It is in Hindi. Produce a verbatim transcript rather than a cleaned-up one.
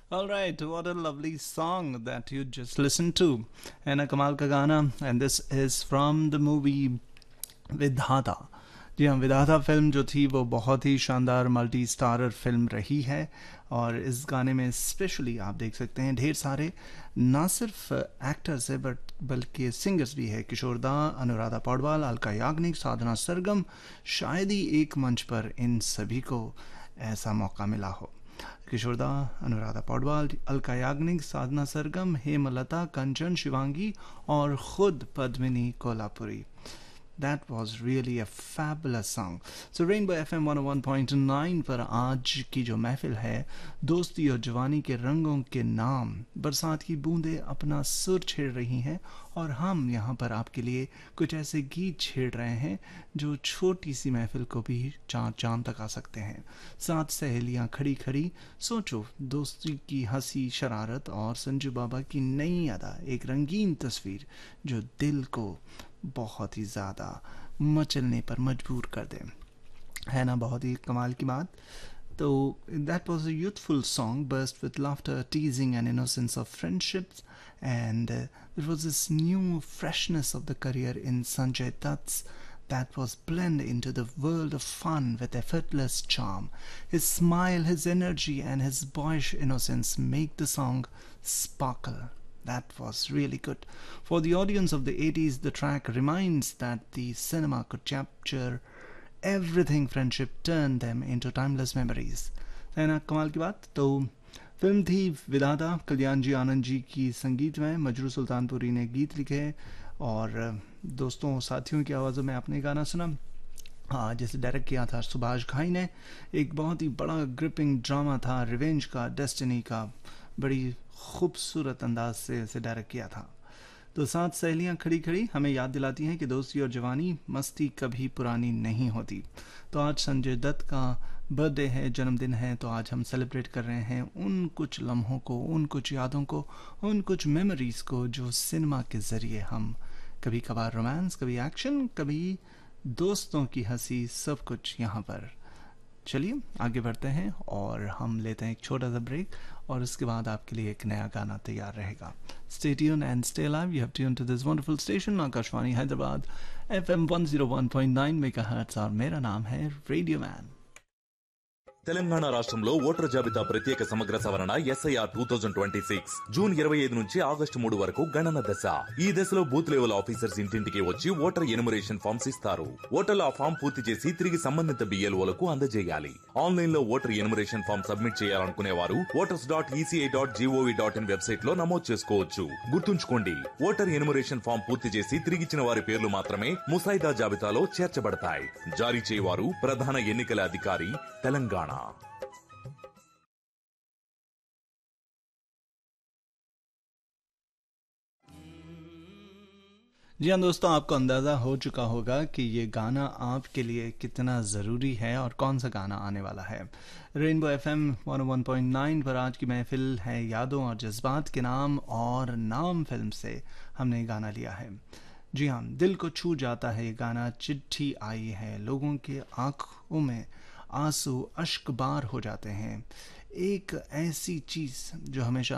All right, what a lovely song that you just listened to. And a Kamal ka Gana, and this is from the movie विधाता। जी हाँ, विधाता फिल्म जो थी वो बहुत ही शानदार मल्टी स्टारर फिल्म रही है। और इस गाने में स्पेशली आप देख सकते हैं ढेर सारे ना सिर्फ एक्टर्स है बट बल्कि सिंगर्स भी है। किशोरदा, अनुराधा पौडवाल, अलका याग्निक, साधना सरगम। शायद ही एक मंच पर इन सभी को ऐसा मौका मिला हो। किशोरदा, अनुराधा पौडवाल, अलका याग्निक, साधना सरगम, हेमलता, कंचन, शिवांगी और खुद Padmini Kolhapuri. That was really a fabulous song. So Rainbow F M one O one point nine पर आज की जो महफिल है, दोस्ती और जवानी के रंगों के नाम, बरसात की बूंदें अपना सुर छेड़ रही हैं और हम यहाँ पर आपके लिए कुछ ऐसे गीत छेड़ रहे हैं जो छोटी सी महफिल को भी चाँद चाँद तक आ सकते हैं। सात सहेलियाँ खड़ी खड़ी, सोचो दोस्ती की हंसी शरारत और संजू बाबा की नई अदा, एक रंगीन तस्वीर जो दिल को बहुत ही ज़्यादा मचलने पर मजबूर कर दे, है ना। बहुत ही कमाल की बात। तो that was a youthful song burst with laughter, टीजिंग and innocence of friendships and there was this new freshness of the career in Sanjay Dutt that was blend into the world of fun with effortless charm. His smile, his energy and his boyish innocence make the song sparkle. That was really good. For the audience of the eighties, the track reminds that the cinema could capture everything friendship turned them into timeless memories. है ना कमाल की बात। तो फिल्म थी विधाता, कल्याण जी आनंद जी की संगीत में, मजरू सुल्तानपुरी ने गीत लिखे और दोस्तों साथियों की आवाज़ों में आपने गाना सुना। हाँ, जैसे डायरेक्ट किया था सुभाष घाई ने। एक बहुत ही बड़ा ग्रिपिंग ड्रामा था, रिवेंज का, डेस्टिनी का, बड़ी खूबसूरत अंदाज से इसे डायरेक्ट किया था। तो सात सहेलियां खड़ी खड़ी हमें याद दिलाती हैं कि दोस्ती और जवानी मस्ती कभी पुरानी नहीं होती। तो आज संजय दत्त का बर्थडे है, जन्मदिन है, तो आज हम सेलिब्रेट कर रहे हैं उन कुछ लम्हों को, उन कुछ यादों को, उन कुछ मेमोरीज़ को जो सिनेमा के ज़रिए हम कभी कभार रोमांस, कभी एक्शन, कभी दोस्तों की हंसी, सब कुछ यहाँ पर। चलिए आगे बढ़ते हैं और हम लेते हैं एक छोटा सा ब्रेक और उसके बाद आपके लिए एक नया गाना तैयार रहेगा। Stay tune and stay live. You have tune to this wonderful station Akashvani Hyderabad F M one zero one point nine megahertz और मेरा नाम है रेडियो मैन। తెలంగాణ రాష్ట్రంలో ఓటర్ జాబితా ప్రత్యేక సమగ్ర సవరణ SIR two thousand twenty six June ఇరవై ఐదు నుంచి ఆగస్టు మూడు వరకు గణన దశ. ఈ దశలో బూత్ లెవెల్ ఆఫీసర్స్ ఇంటింటికి వచ్చి ఓటర్ ఎనుమరేషన్ ఫామ్స్ ఇస్తారు. ఓటర్లు ఆ ఫామ్ పూర్తి చేసి తిరిగి సంబంధిత బిఎల్ఓలకు అందజేయాలి. ఆన్లైన్ లో ఓటర్ ఎనుమరేషన్ ఫామ్ సబ్మిట్ చేయాలనుకునే వారు voters dot ECI dot GOV dot in website లో నమోదు చేసుకోవచ్చు. గుర్తుంచుకోండి, ఓటర్ ఎనుమరేషన్ ఫామ్ పూర్తి చేసి తిరిగిచ్చిన వారి పేర్లు మాత్రమే ముసాయిదా జాబితాలో చేర్చబడతాయి. జారీ చేయవారు ప్రధాన ఎన్నికల అధికారి తెలంగాణ. जी हाँ दोस्तों, आपको अंदाज़ा हो चुका होगा कि ये गाना आपके लिए कितना ज़रूरी है और कौन सा गाना आने वाला है। रेनबो एफ एम वन ओ वन पॉइंट नाइन पर आज की महफिल है यादों और जज्बात के नाम, और नाम फिल्म से हमने गाना लिया है। जी हाँ, दिल को छू जाता है ये गाना। चिट्ठी आई है, लोगों के आंखों में आंसू अश्क बार हो जाते हैं। एक ऐसी चीज़ जो हमेशा